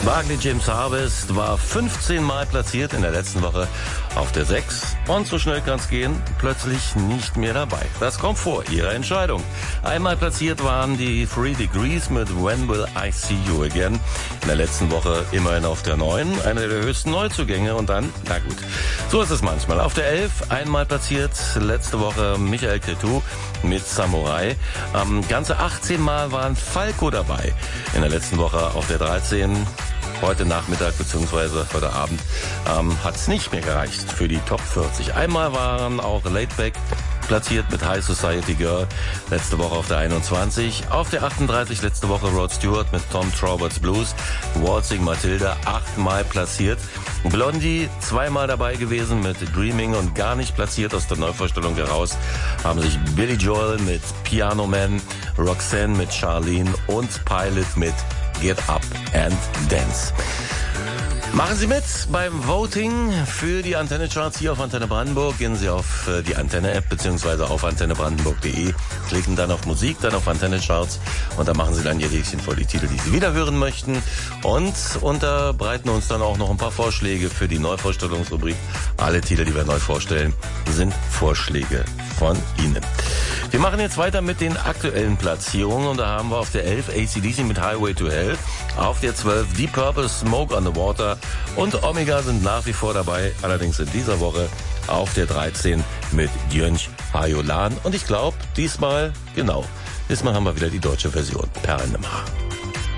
Barclay James Harvest war 15 Mal platziert in der letzten Woche auf der 6. Und so schnell kann's gehen, plötzlich nicht mehr dabei. Das kommt vor, Ihre Entscheidung. Einmal platziert waren die 3 Degrees mit When Will I See You Again. In der letzten Woche immerhin auf der 9, einer der höchsten Neuzugänge. Und dann, na gut, so ist es manchmal. Auf der 11 einmal platziert, letzte Woche Michael Cretu mit Samurai. Ganze 18 Mal waren Falco dabei. In der letzten Woche auf der 13. Heute Nachmittag bzw. heute Abend hat es nicht mehr gereicht für die Top 40. Einmal waren auch Laidback platziert mit High Society Girl, letzte Woche auf der 21. Auf der 38 letzte Woche Rod Stewart mit Tom Traubert's Blues. Waltzing Matilda 8-mal platziert. Blondie 2-mal dabei gewesen mit Dreaming und gar nicht platziert aus der Neuvorstellung heraus haben sich Billy Joel mit Piano Man, Roxanne mit Charlene und Pilot mit Get Up and Dance. Machen Sie mit beim Voting für die Antenne Charts hier auf Antenne Brandenburg. Gehen Sie auf die Antenne-App bzw. auf antennebrandenburg.de, klicken dann auf Musik, dann auf Antenne Charts und dann machen Sie dann Ihr Häkchen vor die Titel, die Sie wieder hören möchten und unterbreiten uns dann auch noch ein paar Vorschläge für die Neuvorstellungsrubrik. Alle Titel, die wir neu vorstellen, sind Vorschläge von Ihnen. Wir machen jetzt weiter mit den aktuellen Platzierungen und da haben wir auf der 11 AC/DC mit Highway to Hell, auf der 12 Deep Purple Smoke on the Water und Omega sind nach wie vor dabei, allerdings in dieser Woche auf der 13 mit Jönch Hajolan und ich glaube diesmal haben wir wieder die deutsche Version. Perlen im Haar.